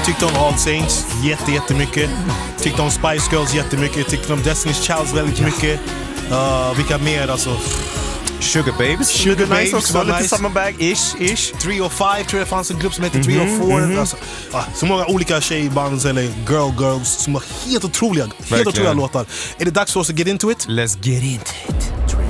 Tyckte om All Saints jättemycket. Tyckte om Spice Girls jättemycket. Tyckte om Destiny's Child väldigt mycket. Vilka mer alltså? Sugar Babes. Sugar Babes nice också, lite samma bag-ish. 305 tror jag fanns en grupp som heter 304. Alltså, så många olika tjejbands eller girls som har helt otroliga låtar. Är det dags för oss att get into it? Let's get into it.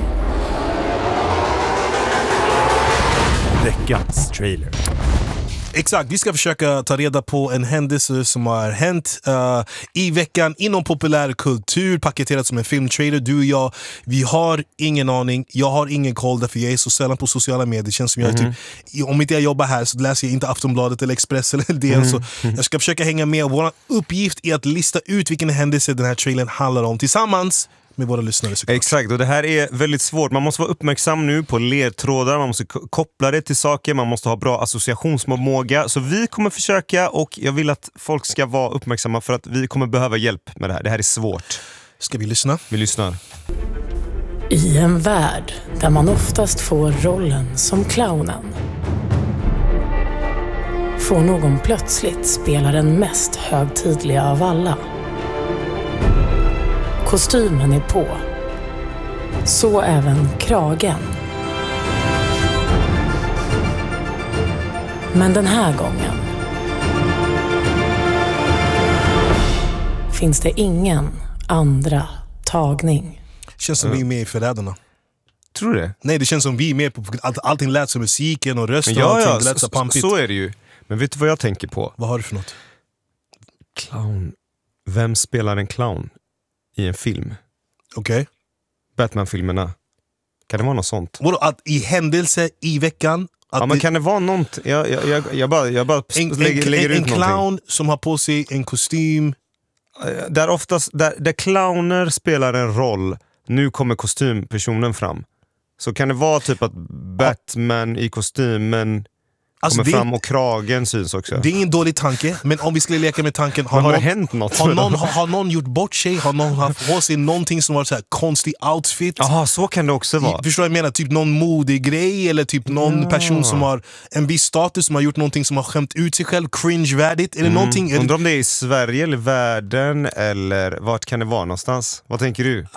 Veckans trailer. Exakt, vi ska försöka ta reda på en händelse som har hänt i veckan inom populärkultur, paketerat som en filmtrailer. Du och jag, vi har ingen aning. Jag har ingen koll därför jag är så sällan på sociala medier. Det känns som jag är typ, om inte jag jobbar här så läser jag inte Aftonbladet eller Express eller det. Så jag ska försöka hänga med. Vår uppgift är att lista ut vilken händelse den här trailern handlar om tillsammans med våra lyssnare. Exakt, och det här är väldigt svårt. Man måste vara uppmärksam nu på ledtrådar, man måste koppla det till saker, man måste ha bra associationsförmåga. Så vi kommer försöka, och jag vill att folk ska vara uppmärksamma för att vi kommer behöva hjälp med det här. Det här är svårt. Ska vi lyssna? Vi lyssnar. I en värld där man oftast får rollen som clownen får någon plötsligt spela den mest högtidliga av alla. Kostymen är på. Så även kragen. Men den här gången finns det ingen andra tagning. Känns som vi är med i Förrädarna. Tror du det? Nej, det känns som vi är med på allting lät som musiken och rösten. Ja, lät så pampigt. Så är det ju. Men vet du vad jag tänker på? Vad har du för något? Clown. Vem spelar en clown i en film? Okej. Batman-filmerna. Kan det vara något sånt? Vadå, att i händelse i veckan? Ja, men kan det vara något? Jag bara lägger ut en clown någonting. som har på sig en kostym. Där clowner spelar en roll, nu kommer kostympersonen fram. Så kan det vara typ att Batman i kostymen kommer fram och kragen syns också. Det är ingen dålig tanke, men om vi skulle leka med tanken, har det hänt något? Har någon gjort bort sig? Har någon haft på sig någonting som var så här konstig outfit? Jaha, så kan det också vara. Förstår du vad jag menar? Typ någon modig grej eller typ någon person som har en viss status, som har gjort någonting som har skämt ut sig själv, cringe-värdigt. Är det någonting? Undrar om det är i Sverige eller världen, eller vart kan det vara någonstans? Vad tänker du?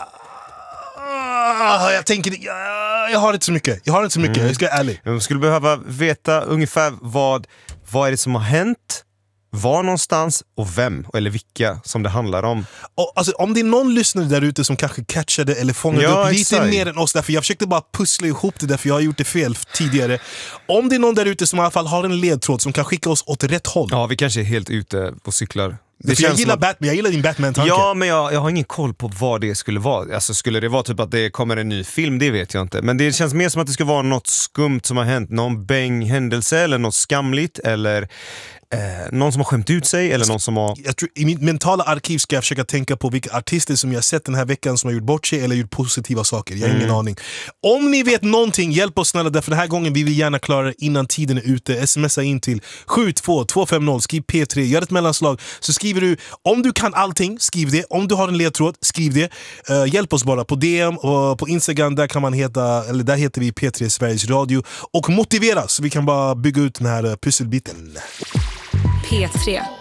Jag har inte så mycket. Jag ska vara ärlig. Jag skulle behöva veta ungefär vad är det som har hänt, var någonstans och vem eller vilka som det handlar om. Och, alltså, om det är någon lyssnare där ute som kanske catchade eller fångade upp lite mer än oss, därför jag försökte bara pussla ihop det därför jag har gjort det fel tidigare. Om det är någon där ute som i alla fall har en ledtråd som kan skicka oss åt rätt håll. Ja, vi kanske är helt ute på cyklar. Jag gillar Batman, jag gillar din Batman-tanke. Ja, men jag har ingen koll på vad det skulle vara. Alltså, skulle det vara typ att det kommer en ny film, det vet jag inte. Men det känns mer som att det ska vara något skumt som har hänt. Någon bäng-händelse eller något skamligt eller någon som har skämt ut sig eller någon som har... Jag tror, i mitt mentala arkiv ska jag försöka tänka på vilka artister som jag har sett den här veckan som har gjort bort sig eller gjort positiva saker. Jag har ingen aning. Om ni vet någonting, hjälp oss snälla, därför den här gången vi vill gärna klara det innan tiden är ute. Smsa in till 72250, skriv P3, gör ett mellanslag. Så skriver du, om du kan allting, skriv det. Om du har en ledtråd, skriv det. Hjälp oss bara på DM och på Instagram, där kan man där heter vi P3 Sveriges Radio. Och motivera så vi kan bara bygga ut den här pusselbiten. P3.